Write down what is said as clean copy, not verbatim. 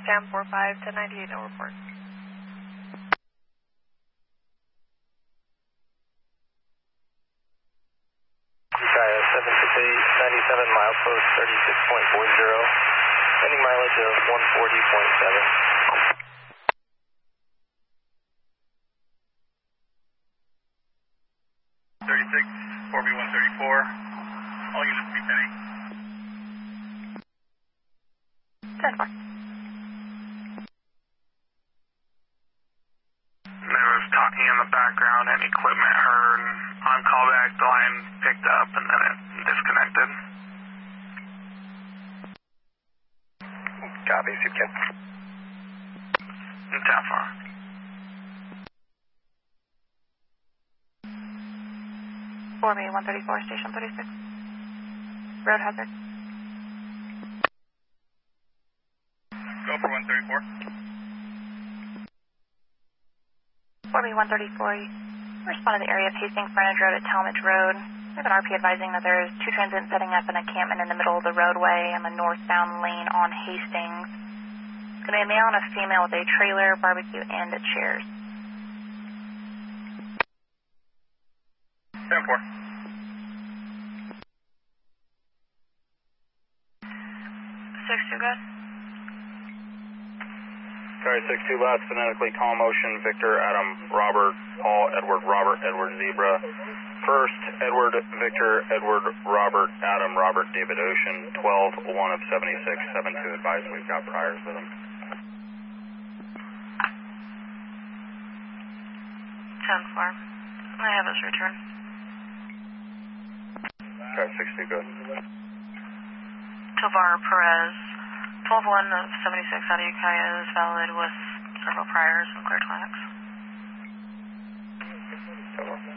Sam 45 1098, no report. Kaya 768, 97 miles post 36.40. Ending mileage of 140.7. 36, 4B134. All units be penny. 10-4. There was talking in the background and equipment heard. On callback, the line picked up and then it disconnected. Copy, Superkin. 10-4. For me, 134, station 36. Road hazard. Go for 134. For me, 134. Respond to the area of Hastings Frontage Road at Talmadge Road. We have an RP advising that there is 2 transits setting up an encampment in the middle of the roadway on the northbound lane on Hastings. It's going to be a male and a female with a trailer, barbecue, and a chairs. 10-4. 6-2, good. Sorry, 6-2 last, phonetically call motion, Victor, Adam, Robert, Paul, Edward, Robert, Edward, Zebra. First, Edward, Victor, Edward, Robert, Adam, Robert, David, Ocean, 12, 1 of 76, 7-2 advised, we've got priors with them. 10-4. I have his return. Okay, 6-2, good. Tovar Perez, 12-1 of 76 out of Ukiah is valid with several priors and clear tracks.